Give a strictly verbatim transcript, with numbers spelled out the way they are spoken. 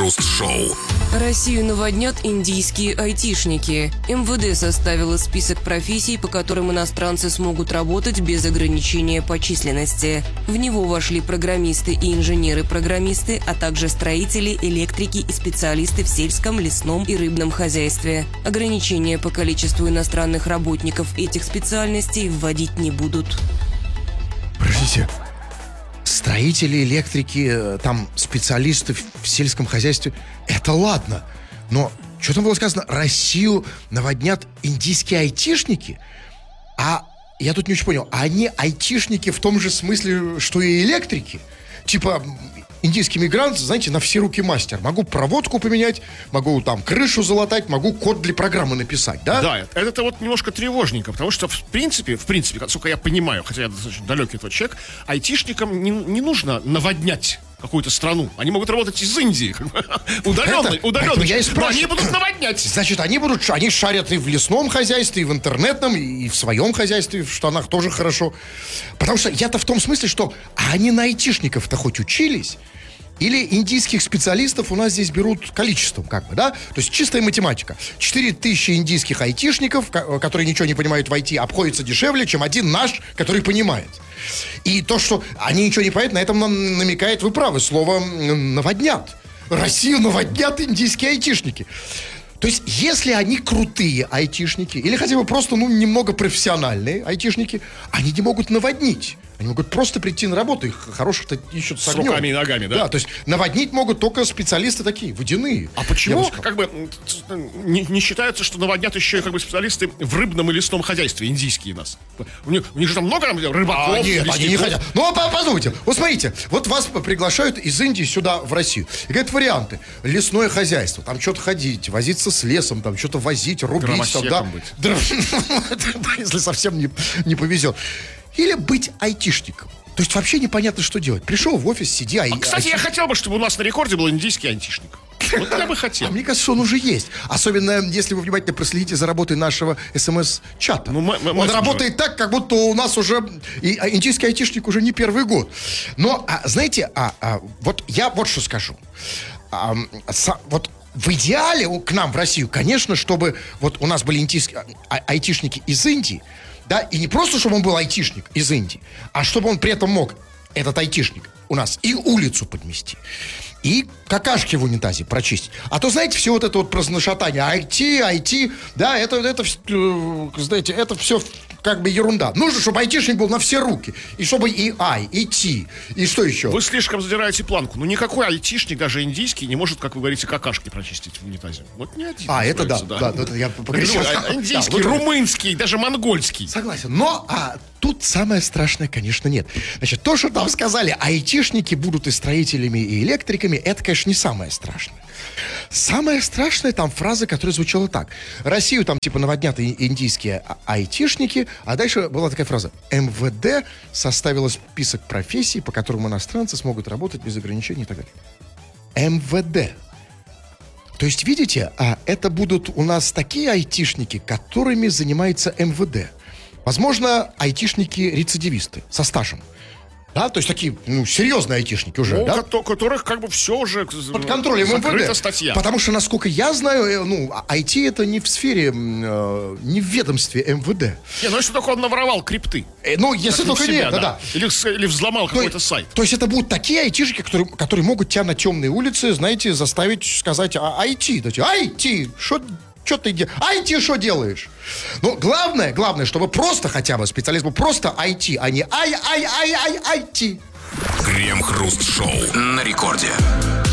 Крем-хруст-шоу. Россию наводнят индийские айтишники. эм вэ дэ составило список профессий, по которым иностранцы смогут работать без ограничения по численности. В него вошли программисты и инженеры-программисты, а также строители, электрики и специалисты в сельском, лесном и рыбном хозяйстве. Ограничения по количеству иностранных работников этих специальностей вводить не будут. Подождите. Строители, электрики, там специалисты в сельском хозяйстве. Это ладно. Но что там было сказано? Россию наводнят индийские айтишники? А я тут не очень понял. А они айтишники в том же смысле, что и электрики? Типа индийский мигрант, знаете, на все руки мастер. Могу проводку поменять, могу там крышу залатать, могу код для программы написать, да? Да, это вот немножко тревожненько, потому что в принципе, в принципе, насколько я понимаю, хотя я достаточно далекий от этого человек, айтишникам не, не нужно наводнять какую-то страну. Они могут работать из Индии. Удаленно, удаленно. Но они будут наводнять. Значит, они будут, они шарят и в лесном хозяйстве, и в интернетном, и в своем хозяйстве, в штанах тоже хорошо. Потому что я-то в том смысле, что а они на айтишников-то хоть учились? Или индийских специалистов у нас здесь берут количеством, как бы, да? То есть чистая математика. четыре тысячи индийских айтишников, которые ничего не понимают в ай ти, обходится дешевле, чем один наш, который понимает. И то, что они ничего не понимают, на этом нам намекает, вы правы, слово «наводнят». Россию наводнят индийские айтишники. То есть, если они крутые айтишники, или хотя бы просто, ну, немного профессиональные айтишники, они не могут наводнить. Они могут просто прийти на работу, их хороших-то ищут с огнем. С руками и ногами, да? Да, то есть наводнить могут только специалисты такие, водяные. А почему, как бы, не, не считается, что наводнят еще и как бы специалисты в рыбном и лесном хозяйстве, индийские нас? У них, у них же там много рыбаков. А, нет, они не хотят. Ну, а подумайте, вот смотрите, вот вас приглашают из Индии сюда, в Россию. И говорят, варианты. Лесное хозяйство, там что-то ходить, возиться с лесом, там что-то возить, рубить. Там, да? Быть. Если совсем не, не повезет. Или быть айтишником. То есть вообще непонятно, что делать. Пришел в офис, сиди, ай... А, кстати, ай... я хотел бы, чтобы у нас на рекорде был индийский айтишник. Вот я бы хотел. А мне кажется, он уже есть. Особенно, если вы внимательно проследите за работой нашего эс эм эс-чата. Ну, мы, мы, он работает так, как будто у нас уже... И, а, индийский айтишник уже не первый год. Но, а, знаете, а, а, вот я вот что скажу. А, са, вот в идеале к нам в Россию, конечно, чтобы вот у нас были индийские, а, айтишники из Индии, да, и не просто, чтобы он был айтишник из Индии, а чтобы он при этом мог, этот айтишник, у нас и улицу подмести, и какашки в унитазе прочистить. А то, знаете, все вот это вот прознашатание, ай ти, ай ти, да, это, это, знаете, это все как бы ерунда. Нужно, чтобы айтишник был на все руки. И чтобы и ай, и ти, и что еще? Вы слишком задираете планку. Ну, никакой айтишник, даже индийский, не может, как вы говорите, какашки прочистить в унитазе. Вот не один. А, это да, да, да, я погрешил. Индийский, румынский, даже монгольский. Согласен. Но а, тут самое страшное, конечно, нет. Значит, то, что там сказали, айтишники будут и строителями, и электриками, это, конечно, не самое страшное. Самое страшное там фраза, которая звучала так. Россию там типа наводнят индийские айтишники, а дальше была такая фраза. эм вэ дэ составило список профессий, по которым иностранцы смогут работать без ограничений и так далее. эм вэ дэ. То есть, видите, а это будут у нас такие айтишники, которыми занимается эм вэ дэ. Возможно, айтишники-рецидивисты со стажем. Да, то есть такие, ну, серьезные айтишники уже, ну, да? У которых как бы все уже под контролем эм вэ дэ. Статья. Потому что, насколько я знаю, ну, ай ти это не в сфере, э, не в ведомстве эм вэ дэ. Не, ну если только он наворовал крипты. Э, ну, если только себя, нет, да, да. Или, или взломал ну, какой-то сайт. То есть это будут такие айтишники, которые, которые могут тебя на темные улицы, знаете, заставить сказать ай ти. ай ти, что... Что ты делаешь? ай ти что делаешь? Ну, главное, главное, чтобы просто хотя бы специалист был просто ай ти, а не ай-ай-ай-ай-ай-ти. Крем-хруст-шоу на рекорде.